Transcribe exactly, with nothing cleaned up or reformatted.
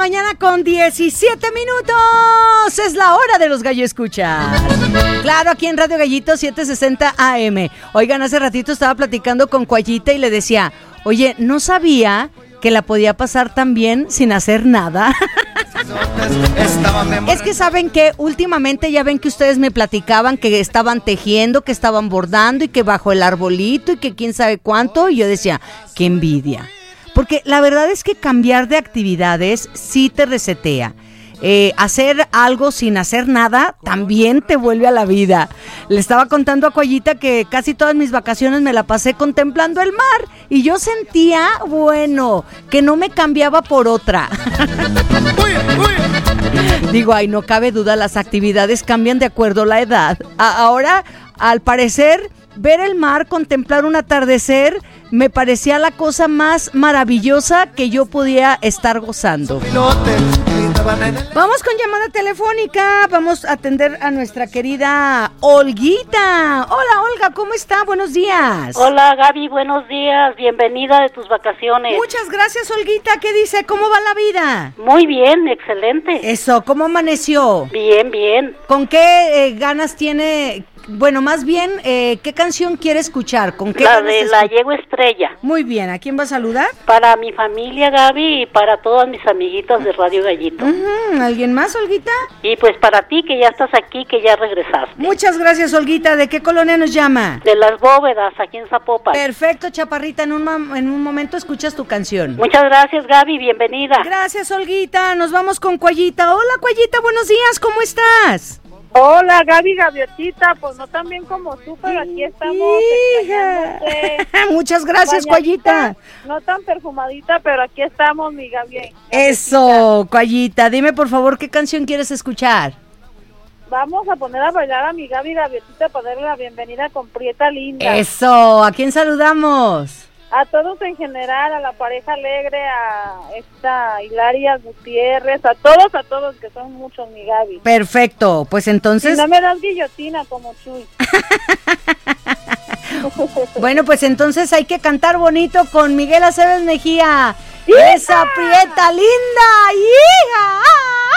mañana con diecisiete minutos. Es la hora de los Gallo Escucha. Claro, aquí en Radio Gallito setecientos sesenta A M. Oigan, hace ratito estaba platicando con Cuayita y le decía, oye, no sabía que la podía pasar tan bien sin hacer nada. Es que saben que últimamente ya ven que ustedes me platicaban que estaban tejiendo, que estaban bordando y que bajo el arbolito y que quién sabe cuánto, y yo decía, qué envidia. Porque la verdad es que cambiar de actividades sí te resetea. Eh, hacer algo sin hacer nada también te vuelve a la vida. Le estaba contando a Cuayita que casi todas mis vacaciones me la pasé contemplando el mar y yo sentía, bueno, que no me cambiaba por otra. Uy, uy. Digo, ay, no cabe duda, las actividades cambian de acuerdo a la edad. A- ahora, al parecer, ver el mar, contemplar un atardecer, me parecía la cosa más maravillosa que yo podía estar gozando. Vamos con llamada telefónica, vamos a atender a nuestra querida Olguita. Hola, Olga, ¿cómo está? Buenos días. Hola, Gaby, buenos días, bienvenida de tus vacaciones. Muchas gracias, Olguita. ¿Qué dice? ¿Cómo va la vida? Muy bien, excelente. Eso, ¿cómo amaneció? Bien, bien. ¿Con qué eh, ganas tiene? Bueno, más bien, eh, ¿qué canción quiere escuchar? ¿Con qué La ganas de escu- La Yegua Estrella. Muy bien, ¿a quién va a saludar? Para mi familia, Gaby, y para todas mis amiguitas de Radio Gallito. Uh-huh. ¿Alguien más, Olguita? Y pues para ti, que ya estás aquí, que ya regresaste. Muchas gracias, Olguita. ¿De qué colonia nos llama? De Las Bóvedas, aquí en Zapopan. Perfecto, Chaparrita. En un, mam- en un momento escuchas tu canción. Muchas gracias, Gaby, bienvenida. Gracias, Olguita. Nos vamos con Cuayita. Hola, Cuayita, buenos días. ¿Cómo estás? Hola, Gaby Gaviotita, pues no tan bien como tú, pero aquí estamos Hija. extrañándote. Muchas gracias, Bañadita, Cuayita. no tan perfumadita, pero aquí estamos, mi Gaby. Eso, Cuayita. Dime, por favor, ¿qué canción quieres escuchar? Vamos a poner a bailar a mi Gaby Gaviotita para darle la bienvenida con Prieta Linda. Eso, ¿a quién saludamos? A todos en general, a la pareja alegre, a esta Hilaria Gutiérrez, a todos, a todos, que son muchos, mi Gaby. Perfecto, pues entonces... Si no me das guillotina como Chuy. Bueno, pues entonces hay que cantar bonito con Miguel Aceves Mejía. ¡Esa Prieta Linda! ¡Hija!